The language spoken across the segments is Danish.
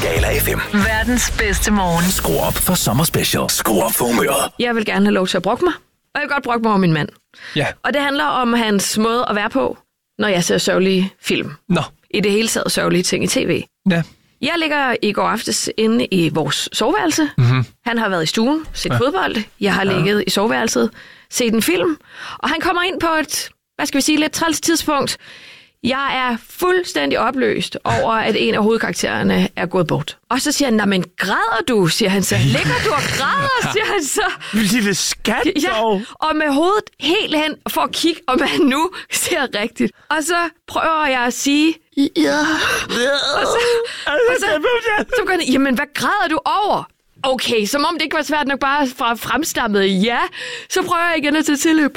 Skala FM. Verdens bedste morgen. Skru op for sommerspecial. Skru op for humøret. Jeg vil gerne have lov til at brokke mig, og jeg vil godt brokke mig over min mand. Ja. Og det handler om hans måde at være på, når jeg ser sørgelige film. Nå. I det hele taget sørgelige ting i tv. Ja. Jeg ligger i går aftes inde i vores soveværelse. Mm-hmm. Han har været i stuen, set fodbold. Jeg har ligget i soveværelset, set en film. Og han kommer ind på et, lidt træls tidspunkt. Jeg er fuldstændig opløst over, at en af hovedkaraktererne er gået bort. Og så siger han, nej, men græder du, siger han så. Ligger du og græder, siger han så. Lille skat, Ja, og med hovedet helt hen for at kigge, om han nu ser rigtigt. Og så prøver jeg at sige, ja. Og så går han, jamen hvad græder du over? Okay, som om det ikke var svært nok bare fra fremstammet ja. Så prøver jeg igen at tage tilløb.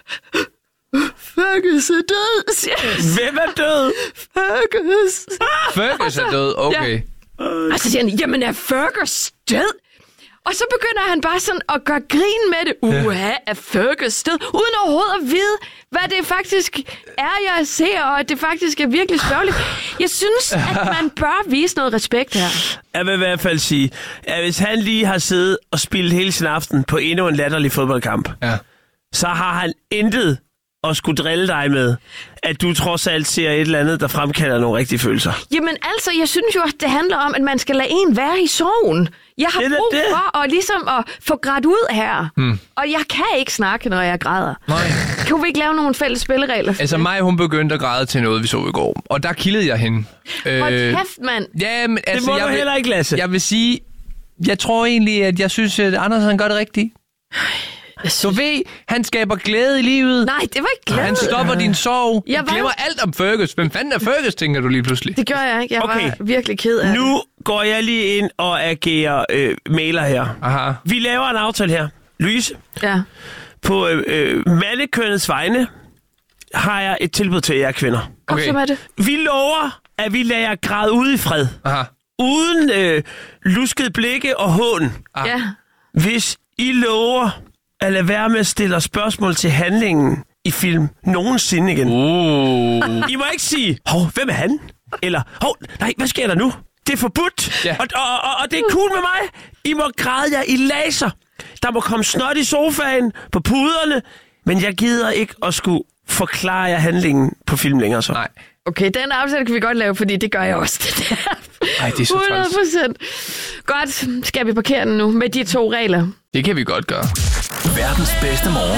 Fergus er død, siger jeg. Hvem er død? Fergus. Fergus er død, okay. Ja. Og så siger han, jamen er Fergus død? Og så begynder han bare sådan at gøre grin med det. Er Fergus død? Uden overhovedet at vide, hvad det faktisk er, jeg ser, og at det faktisk er virkelig sørgeligt. Jeg synes, at man bør vise noget respekt her. Jeg vil i hvert fald sige, at hvis han lige har siddet og spillet hele sin aften på endnu en latterlig fodboldkamp, så har han intet at skulle drille dig med, at du trods alt ser et eller andet, der fremkalder nogle rigtige følelser. Jamen altså, jeg synes jo, at det handler om, at man skal lade en være i sorgen. Jeg har brug for at få grædt ud her. Og jeg kan ikke snakke, når jeg græder. Nej. Kan vi ikke lave nogle fælles spilleregler? Altså mig, hun begyndte at græde til noget, vi så i går. Og der kildede jeg hende. Hold kæft, mand. Ja, men altså, det må du heller ikke, Lasse. Jeg vil sige, jeg tror egentlig, at jeg synes, at Anders han gør det rigtigt. Du ved, han skaber glæde i livet. Nej, det var ikke glæde. Han stopper din sorg. Du glemmer alt om Fergus. Hvem fanden er Fergus, tænker du lige pludselig? Det gør jeg ikke. Jeg var virkelig ked af Nu går jeg lige ind og agerer mailer her. Aha. Vi laver en aftale her. Louise, på mandekønnets vegne har jeg et tilbud til jer kvinder. Okay. Kom, det. Vi lover, at vi lader jer græde ude i fred. Aha. Uden lusket blikke og hån. Ja. Hvis I lover at lade være med at stille spørgsmål til handlingen i film nogensinde igen. I må ikke sige, hvem er han? Eller, nej, hvad sker der nu? Det er forbudt, og det er cool med mig. I må græde jer i laser. Der må komme snot i sofaen, på puderne, men jeg gider ikke at skulle forklare jer handlingen på film længere så. Nej. Okay, den aftale kan vi godt lave, fordi det gør jeg også. Ej, det er så 100%. Godt, skal vi parkere den nu med de 2 regler? Det kan vi godt gøre. Verdens bedste morgen.